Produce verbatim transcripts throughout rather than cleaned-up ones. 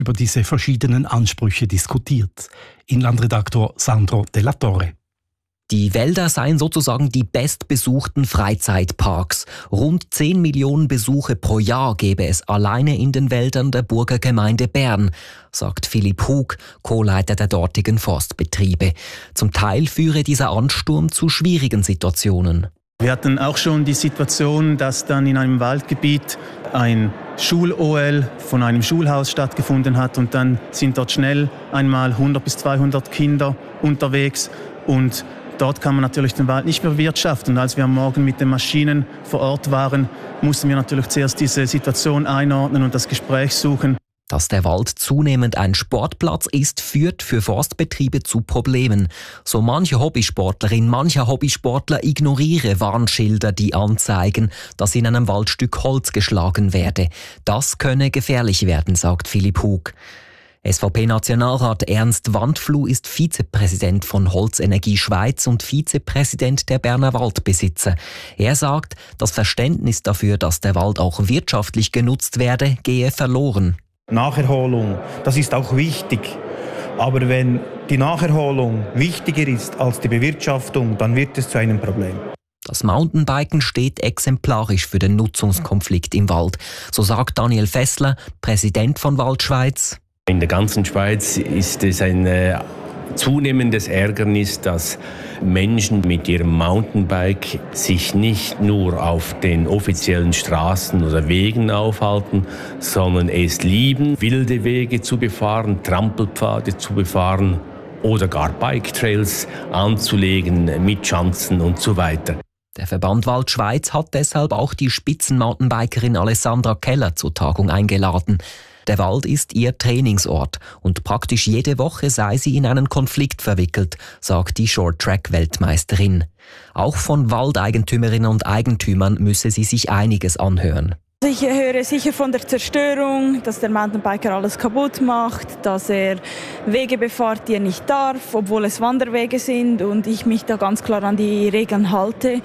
über diese verschiedenen Ansprüche diskutiert. Inlandredaktor Sandro Della Torre. Die Wälder seien sozusagen die bestbesuchten Freizeitparks. Rund zehn Millionen Besuche pro Jahr gäbe es alleine in den Wäldern der Burgergemeinde Bern, sagt Philipp Hug, Co-Leiter der dortigen Forstbetriebe. Zum Teil führe dieser Ansturm zu schwierigen Situationen. Wir hatten auch schon die Situation, dass dann in einem Waldgebiet ein Schul-O L von einem Schulhaus stattgefunden hat und dann sind dort schnell einmal hundert bis zweihundert Kinder unterwegs und dort kann man natürlich den Wald nicht mehr bewirtschaften. Und als wir am Morgen mit den Maschinen vor Ort waren, mussten wir natürlich zuerst diese Situation einordnen und das Gespräch suchen. Dass der Wald zunehmend ein Sportplatz ist, führt für Forstbetriebe zu Problemen. So manche Hobbysportlerin, mancher Hobbysportler ignoriere Warnschilder, die anzeigen, dass in einem Waldstück Holz geschlagen werde. Das könne gefährlich werden, sagt Philipp Hug. S V P-Nationalrat Ernst Wandfluh ist Vizepräsident von Holzenergie Schweiz und Vizepräsident der Berner Waldbesitzer. Er sagt, das Verständnis dafür, dass der Wald auch wirtschaftlich genutzt werde, gehe verloren. Nacherholung, das ist auch wichtig. Aber wenn die Nacherholung wichtiger ist als die Bewirtschaftung, dann wird es zu einem Problem. Das Mountainbiken steht exemplarisch für den Nutzungskonflikt im Wald. So sagt Daniel Fessler, Präsident von Waldschweiz. In der ganzen Schweiz ist es ein äh, zunehmendes Ärgernis, dass Menschen mit ihrem Mountainbike sich nicht nur auf den offiziellen Straßen oder Wegen aufhalten, sondern es lieben, wilde Wege zu befahren, Trampelpfade zu befahren oder gar Bike-Trails anzulegen mit Schanzen und so weiter. Der Verband Waldschweiz hat deshalb auch die Spitzen-Mountainbikerin Alessandra Keller zur Tagung eingeladen. Der Wald ist ihr Trainingsort und praktisch jede Woche sei sie in einen Konflikt verwickelt, sagt die Short-Track-Weltmeisterin. Auch von Waldeigentümerinnen und Eigentümern müsse sie sich einiges anhören. Ich höre sicher von der Zerstörung, dass der Mountainbiker alles kaputt macht, dass er Wege befahrt, die er nicht darf, obwohl es Wanderwege sind und ich mich da ganz klar an die Regeln halte.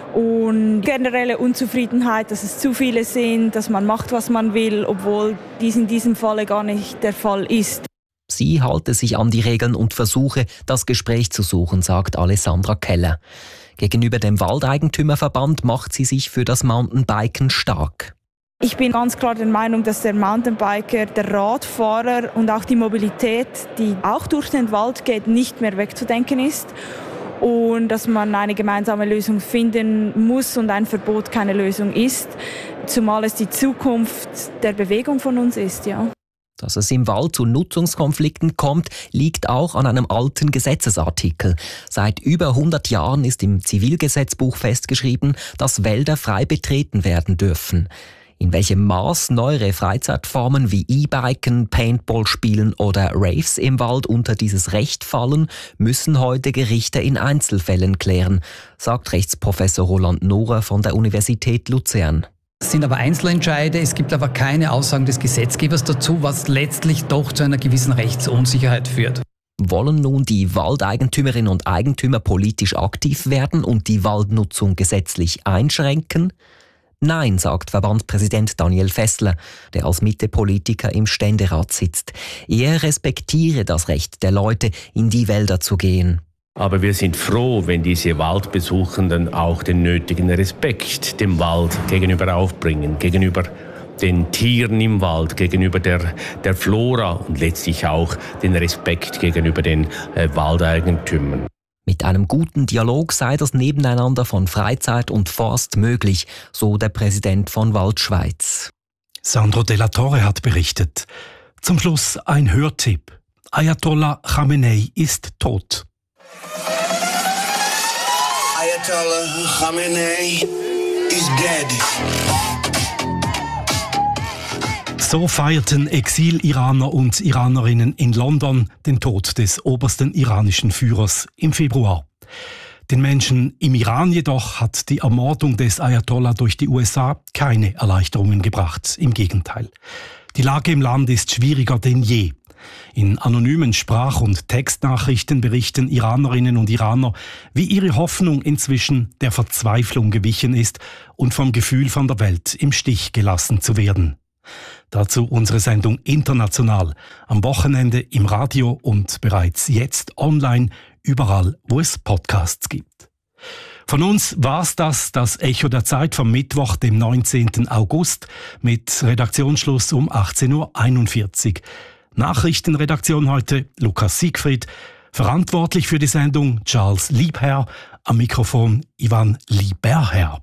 Und generelle Unzufriedenheit, dass es zu viele sind, dass man macht, was man will, obwohl dies in diesem Falle gar nicht der Fall ist. Sie halte sich an die Regeln und versuche, das Gespräch zu suchen, sagt Alessandra Keller. Gegenüber dem Waldeigentümerverband macht sie sich für das Mountainbiken stark. Ich bin ganz klar der Meinung, dass der Mountainbiker, der Radfahrer und auch die Mobilität, die auch durch den Wald geht, nicht mehr wegzudenken ist. Und dass man eine gemeinsame Lösung finden muss und ein Verbot keine Lösung ist, zumal es die Zukunft der Bewegung von uns ist, ja. Dass es im Wald zu Nutzungskonflikten kommt, liegt auch an einem alten Gesetzesartikel. Seit über hundert Jahren ist im Zivilgesetzbuch festgeschrieben, dass Wälder frei betreten werden dürfen. In welchem Maß neuere Freizeitformen wie E-Biken, Paintball-Spielen oder Raves im Wald unter dieses Recht fallen, müssen heute Gerichte in Einzelfällen klären, sagt Rechtsprofessor Roland Nohrer von der Universität Luzern. Es sind aber Einzelentscheide, es gibt aber keine Aussagen des Gesetzgebers dazu, was letztlich doch zu einer gewissen Rechtsunsicherheit führt. Wollen nun die Waldeigentümerinnen und Eigentümer politisch aktiv werden und die Waldnutzung gesetzlich einschränken? Nein, sagt Verbandspräsident Daniel Fessler, der als Mitte-Politiker im Ständerat sitzt. Er respektiere das Recht der Leute, in die Wälder zu gehen. Aber wir sind froh, wenn diese Waldbesuchenden auch den nötigen Respekt dem Wald gegenüber aufbringen, gegenüber den Tieren im Wald, gegenüber der, der Flora und letztlich auch den Respekt gegenüber den äh, Waldeigentümern. Mit einem guten Dialog sei das Nebeneinander von Freizeit und Forst möglich, so der Präsident von Waldschweiz. Sandro Della Torre hat berichtet. Zum Schluss ein Hörtipp. Ayatollah Khamenei ist tot. Ayatollah Khamenei is dead. So feierten Exil-Iraner und Iranerinnen in London den Tod des obersten iranischen Führers im Februar. Den Menschen im Iran jedoch hat die Ermordung des Ayatollah durch die U S A keine Erleichterungen gebracht. Im Gegenteil. Die Lage im Land ist schwieriger denn je. In anonymen Sprach- und Textnachrichten berichten Iranerinnen und Iraner, wie ihre Hoffnung inzwischen der Verzweiflung gewichen ist und vom Gefühl, von der Welt im Stich gelassen zu werden. Dazu unsere Sendung international. Am Wochenende im Radio und bereits jetzt online, überall, wo es Podcasts gibt. Von uns war's das, das Echo der Zeit vom Mittwoch, dem neunzehnten August, mit Redaktionsschluss um achtzehn Uhr einundvierzig. Nachrichtenredaktion heute Lukas Siegfried, verantwortlich für die Sendung Charles Liebherr, am Mikrofon Ivan Lieberherr.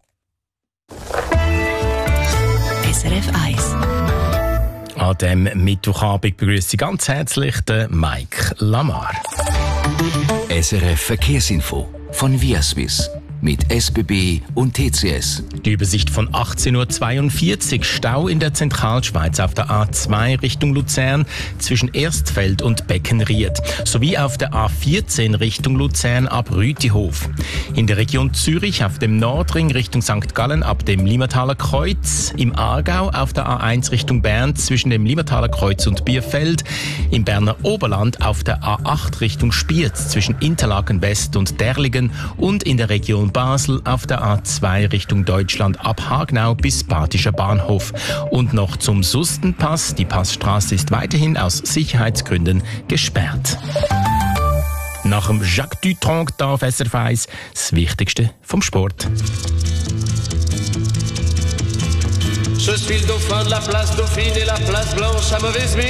S R F eins. An diesem Mittwochabend begrüße ich ganz herzlich den Mike Lamar. S R F Verkehrsinfo von Viaswiss mit S B B und T C S. Die Übersicht von achtzehn Uhr zweiundvierzig. Stau in der Zentralschweiz auf der A zwei Richtung Luzern zwischen Erstfeld und Beckenried. Sowie auf der A vierzehn Richtung Luzern ab Rütihof. In der Region Zürich auf dem Nordring Richtung Sankt Gallen ab dem Limataler Kreuz. Im Aargau auf der A eins Richtung Bern zwischen dem Limataler Kreuz und Bierfeld. Im Berner Oberland auf der A acht Richtung Spiez zwischen Interlaken West und Derligen. Und in der Region Basel auf der A zwei Richtung Deutschland ab Hagnau bis Badischer Bahnhof. Und noch zum Sustenpass. Die Passstraße ist weiterhin aus Sicherheitsgründen gesperrt. Nach dem Jacques Dutronc da auf S R F eins das Wichtigste vom Sport. Je suis le dauphin de la place Dauphine et la place Blanche à mauvaise mine.